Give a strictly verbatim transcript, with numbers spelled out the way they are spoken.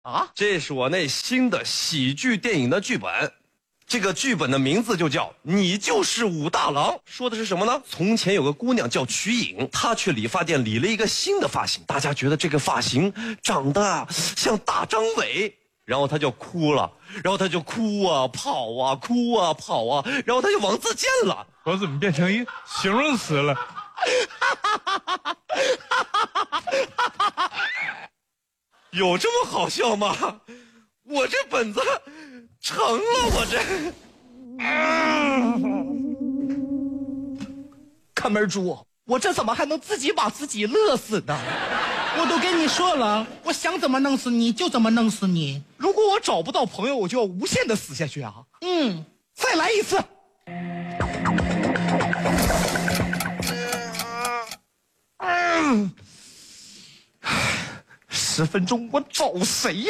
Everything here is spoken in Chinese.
啊？ 这是我那新的喜剧电影的剧本。这个剧本的名字就叫《你就是武大郎》，说的是什么呢？从前有个姑娘叫瞿颖，她去理发店理了一个新的发型，大家觉得这个发型长得像大张伟，然后她就哭了，然后她就哭啊跑啊哭啊跑啊，然后她就王自健了。 我怎么变成一形容词了？ 有这么好笑吗？我这本子成了，我这。 看门猪，我这怎么还能自己把自己乐死呢？ 我都跟你说了，我想怎么弄死你就怎么弄死你。 如果我找不到朋友，我就要无限的死下去啊！ 嗯， 再来一次。嗯，十分钟我找谁呀？